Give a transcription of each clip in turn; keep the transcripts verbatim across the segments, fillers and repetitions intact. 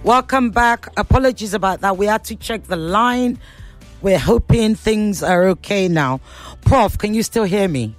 Welcome back. Apologies about that. We had to check the line. We're hoping things are okay now. Prof, can you still hear me?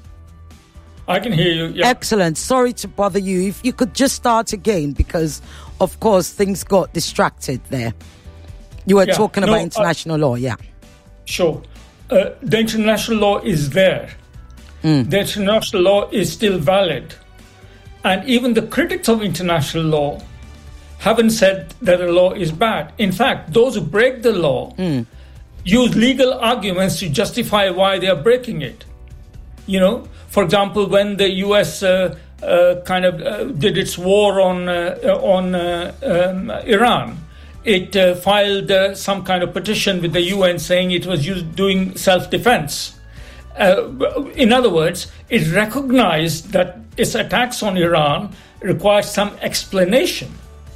I can hear you, yeah. Excellent. Sorry to bother you. If you could just start again, because, of course, things got distracted there. You were yeah, talking no, about international uh, law, yeah. Sure. Uh, the international law is there. Mm. The international law is still valid. And even the critics of international law haven't said that the law is bad. In fact, those who break the law mm. use legal arguments to justify why they are breaking it. You know, for example, when the U S uh, uh, kind of uh, did its war on uh, on uh, um, Iran, it uh, filed uh, some kind of petition with the U N saying it was used, doing self-defense. Uh, in other words, it recognized that its attacks on Iran required some explanation.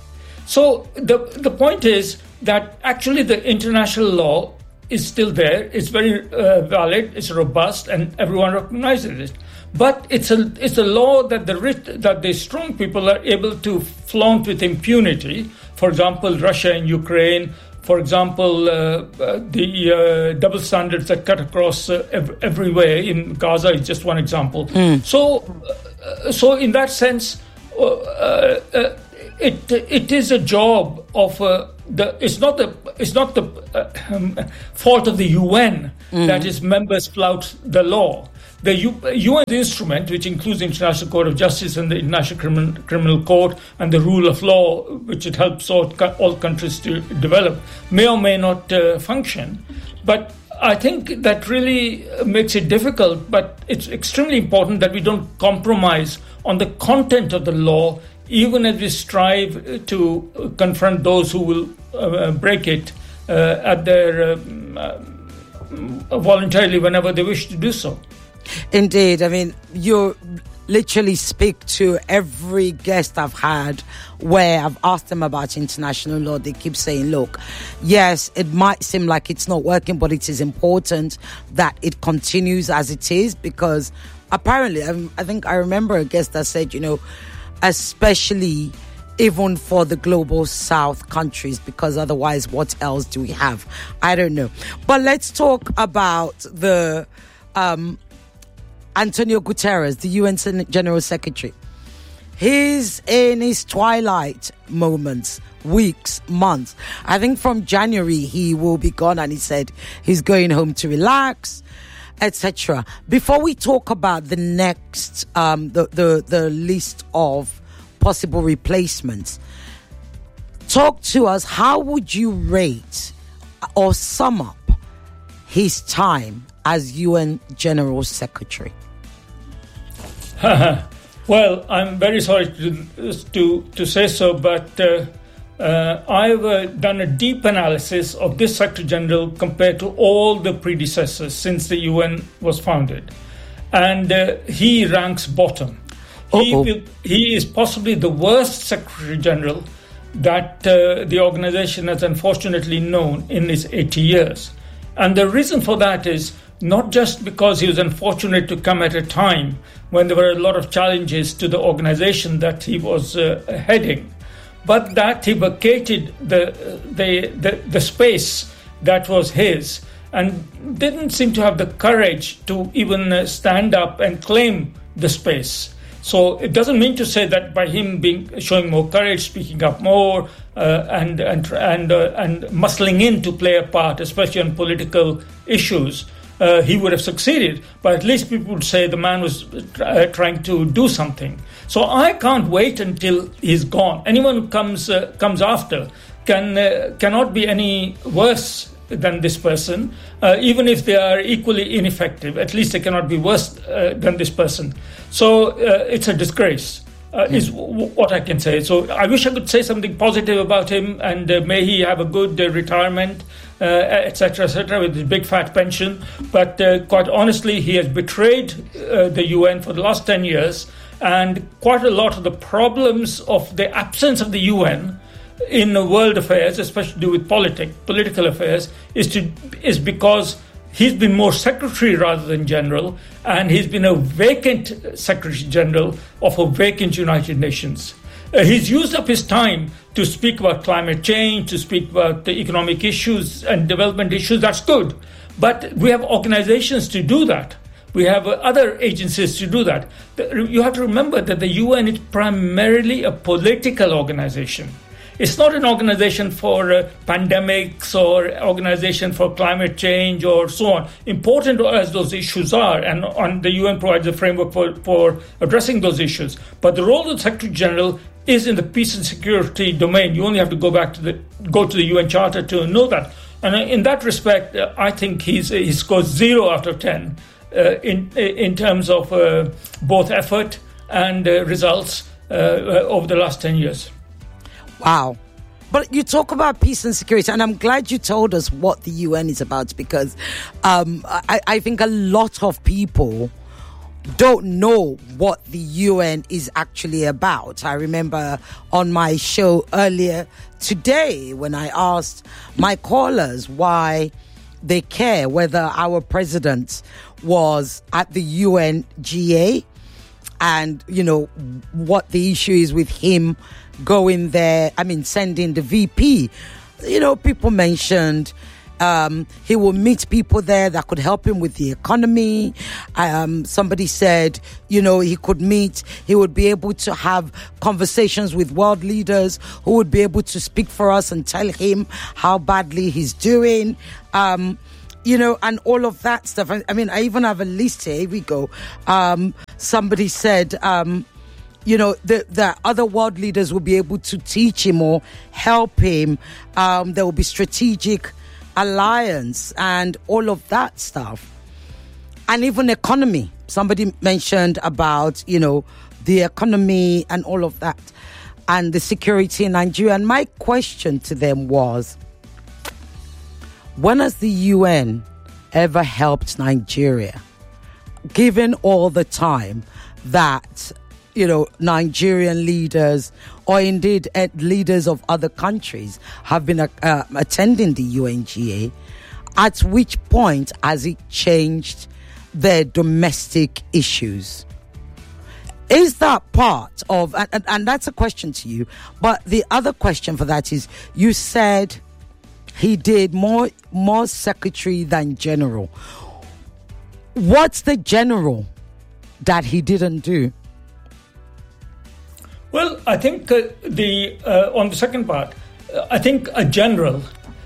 So the the point is that actually the international law is still there. It's very uh, valid. It's robust, and everyone recognizes it. But it's a it's a law that the rich, that the strong people are able to flaunt with impunity. For example, Russia and Ukraine. For example, uh, uh, the uh, double standards that cut across uh, ev- everywhere in Gaza is just one example. Mm. So, uh, so in that sense, uh, uh, it it is a job of uh, the. It's not the it's not the uh, um, fault of the U N mm. that its members flout the law. The U- U N instrument, which includes the International Court of Justice and the International Criminal, Criminal Court and the rule of law, which it helps all, all countries to develop, may or may not uh, function. But I think that really makes it difficult, but it's extremely important that we don't compromise on the content of the law, even as we strive to confront those who will uh, break it uh, at their um, uh, voluntarily whenever they wish to do so. Indeed. I mean, you literally speak to every guest I've had where I've asked them about international law. They keep saying, look, yes, it might seem like it's not working, but it is important that it continues as it is, because apparently, I, I think I remember a guest that said, you know, especially even for the global south countries, because otherwise what else do we have? I don't know. But let's talk about the um Antonio Guterres, the U N General Secretary. He's in his twilight moments, weeks, months. I think from January he will be gone, and he said he's going home to relax, et cetera. Before we talk about the next, um, the, the, the list of possible replacements, talk to us. How would you rate or sum up his time as U N General Secretary? Well, I'm very sorry to to, to say so, but uh, uh, I've uh, done a deep analysis of this Secretary General compared to all the predecessors since the U N was founded. And uh, he ranks bottom. He, will, he is possibly the worst Secretary General that uh, the organization has unfortunately known in its eighty years. And the reason for that is not just because he was unfortunate to come at a time when there were a lot of challenges to the organization that he was uh, heading, but that he vacated the, the, the, the space that was his and didn't seem to have the courage to even uh, stand up and claim the space. So it doesn't mean to say that by him being showing more courage, speaking up more, uh, and and and uh, and muscling in to play a part, especially on political issues, uh, he would have succeeded. But at least people would say the man was uh, trying to do something. So I can't wait until he's gone. Anyone who comes uh, comes after can uh, cannot be any worse than this person, uh, even if they are equally ineffective. At least they cannot be worse uh, than this person. So uh, it's a disgrace, uh, mm. is w- what I can say. So I wish I could say something positive about him, and uh, may he have a good uh, retirement, uh, et cetera, et cetera, with his big fat pension. But uh, quite honestly, he has betrayed uh, the U N for the last ten years, and quite a lot of the problems of the absence of the U N in world affairs, especially to do with politic, political affairs, is to is because he's been more secretary rather than general, and he's been a vacant secretary general of a vacant United Nations. Uh, he's used up his time to speak about climate change, to speak about the economic issues and development issues. That's good. But we have organizations to do that. We have uh, other agencies to do that. The, you have to remember that the U N is primarily a political organization. It's not an organization for uh, pandemics or organization for climate change or so on. Important as those issues are, and, and the U N provides a framework for, for addressing those issues. But the role of the Secretary General is in the peace and security domain. You only have to go back to the go to the U N Charter to know that. And in that respect, uh, I think he's he scores zero out of ten uh, in in terms of uh, both effort and uh, results uh, uh, over the last ten years. Wow. But you talk about peace and security, and I'm glad you told us what the U N is about, because um, I, I think a lot of people don't know what the U N is actually about. I remember on my show earlier today when I asked my callers why they care whether our president was at the U N G A, and, you know, what the issue is with him going there, I mean, sending the V P. You know, people mentioned um, he will meet people there that could help him with the economy. Um, somebody said, you know, he could meet, he would be able to have conversations with world leaders who would be able to speak for us and tell him how badly he's doing. Um, you know, and all of that stuff. I, I mean, I even have a list here. Here we go. Um, somebody said, um, you know, the, the other world leaders will be able to teach him or help him. Um, there will be strategic alliance and all of that stuff. And even economy. Somebody mentioned about, you know, the economy and all of that. And the security in Nigeria. And my question to them was, when has the U N ever helped Nigeria? Given all the time that, you know, Nigerian leaders or indeed uh, leaders of other countries have been uh, uh, attending the U N G A, at which point has it changed their domestic issues? Is that part of, and, and that's a question to you, but the other question for that is, you said he did more more secretary than general. What's the general that he didn't do? Well, I think uh, the uh, on the second part, uh, I think a general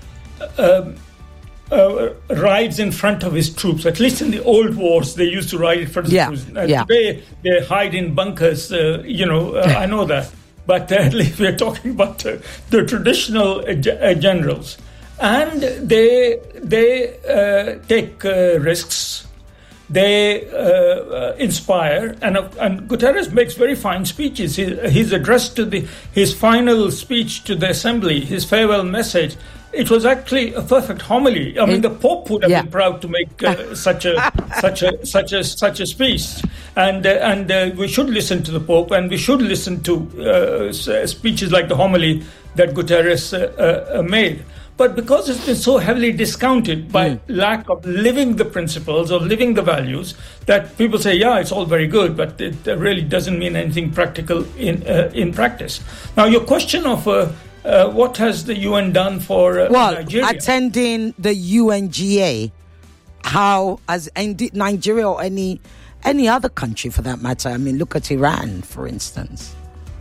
uh, uh, rides in front of his troops. At least in the old wars, they used to ride in front of yeah. the troops. Uh, yeah. Today, they hide in bunkers. Uh, you know, uh, I know that. But uh, at least we're talking about uh, the traditional uh, g- uh, generals. And they they uh, take uh, risks, they uh, uh, inspire, and uh, and Guterres makes very fine speeches. His, his address to the his final speech to the assembly, his farewell message, it was actually a perfect homily. I mean, the Pope would have yeah. been proud to make uh, such a such a such a such a speech, and uh, and uh, we should listen to the Pope, and we should listen to uh, speeches like the homily that Guterres uh, uh, made. But because it's been so heavily discounted by mm. lack of living the principles, of living the values, that people say, yeah, it's all very good, but it really doesn't mean anything practical in uh, in practice. Now, your question of uh, uh, what has the U N done for uh, well, Nigeria? Attending the U N G A, how, as indeed Nigeria or any any other country for that matter, I mean, look at Iran, for instance.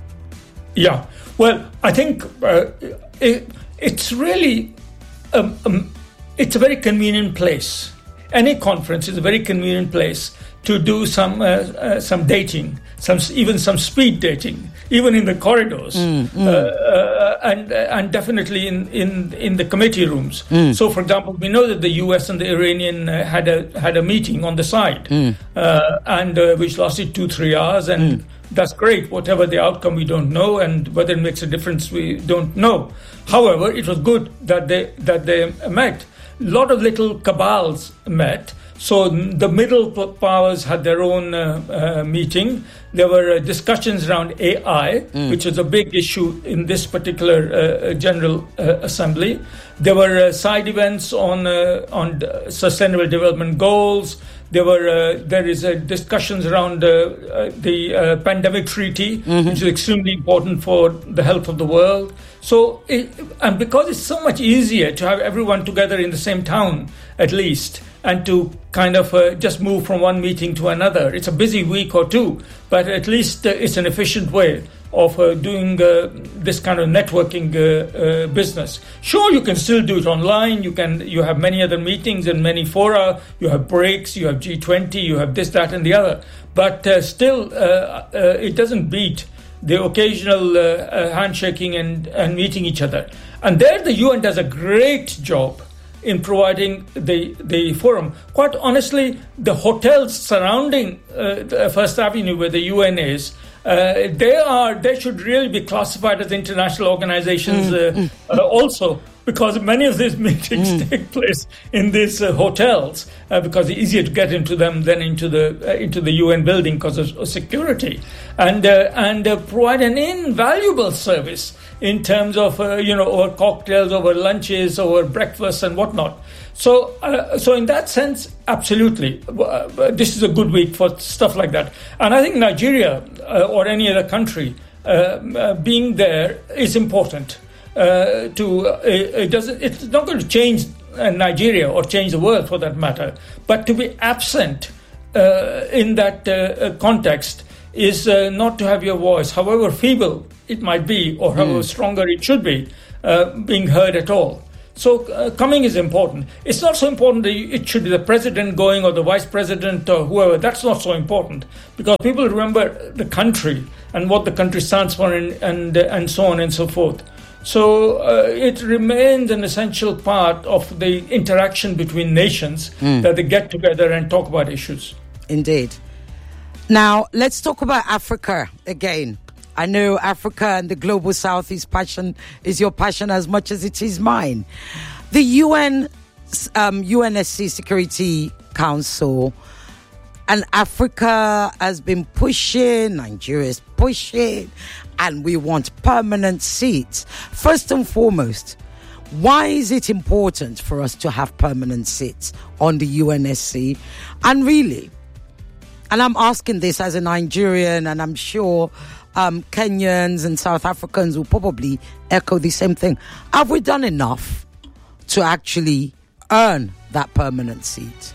Yeah, well, I think uh, it, it's really, um, um, it's a very convenient place. Any conference is a very convenient place to do some uh, uh, some dating, some even some speed dating, even in the corridors, mm, mm. Uh, uh, and uh, and definitely in, in, in the committee rooms. Mm. So, for example, we know that the U S and the Iranian uh, had a had a meeting on the side, mm. uh, and uh, which lasted two three hours, and. Mm. That's great. Whatever the outcome, we don't know, and whether it makes a difference, we don't know. However, it was good that they that they met. A lot of little cabals met. So the middle powers had their own uh, uh, meeting. There were uh, discussions around A I, mm. which is a big issue in this particular uh, General uh, Assembly. There were uh, side events on uh, on sustainable development goals. There were uh, there is uh, discussions around uh, uh, the uh, pandemic treaty, mm-hmm. which is extremely important for the health of the world. So, it, and because it's so much easier to have everyone together in the same town, at least, and to kind of uh, just move from one meeting to another. It's a busy week or two, but at least uh, it's an efficient way of uh, doing uh, this kind of networking uh, uh, business. Sure, you can still do it online. You can. You have many other meetings and many fora. You have breaks. You have G twenty. You have this, that, and the other. But uh, still, uh, uh, it doesn't beat the occasional uh, uh, handshaking and, and meeting each other. And there, the U N does a great job in providing the the forum. Quite honestly, the hotels surrounding uh, the First Avenue, where the U N is, uh, they are they should really be classified as international organizations mm, uh, mm. Uh, also, because many of these meetings mm. take place in these uh, hotels uh, because it's easier to get into them than into the uh, into the U N building because of, of security, and uh, and uh, provide an invaluable service in terms of, uh, you know, over cocktails, over lunches, over breakfast and whatnot. So, uh, so in that sense, absolutely, uh, this is a good week for stuff like that. And I think Nigeria uh, or any other country uh, uh, being there is important. Uh, to uh, it doesn't. It's not going to change uh, Nigeria or change the world for that matter. But to be absent uh, in that uh, context is uh, not to have your voice, however feeble it might be, or however mm. stronger it should be, uh, being heard at all. So uh, coming is important. It's not so important that it should be the president going or the vice president or whoever. That's not so important, because people remember the country and what the country stands for, and and, and so on and so forth. So uh, it remains an essential part of the interaction between nations mm. that they get together and talk about issues. Indeed. Now, let's talk about Africa again. I know Africa and the global south is passion is your passion as much as it is mine. The U N, um, U N S C Security Council and Africa has been pushing, Nigeria is pushing, and we want permanent seats. First and foremost, why is it important for us to have permanent seats on the U N S C? And really, and I'm asking this as a Nigerian, and I'm sure um, Kenyans and South Africans will probably echo the same thing. Have we done enough to actually earn that permanent seat?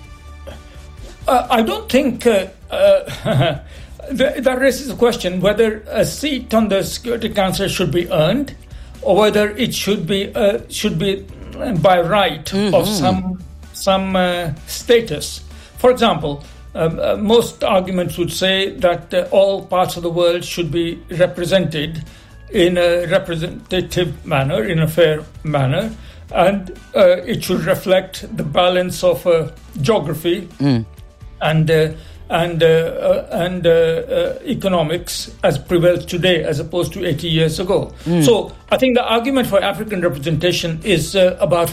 Uh, I don't think uh, uh, that raises the question whether a seat on the Security Council should be earned, or whether it should be uh, should be by right mm-hmm. of some some uh, status. For example, um, uh, most arguments would say that uh, all parts of the world should be represented in a representative manner, in a fair manner, and uh, it should reflect the balance of uh, geography mm. and uh, and uh, uh, and uh, uh, economics as prevails today, as opposed to eighty years ago. Mm. So I think the argument for African representation is uh, about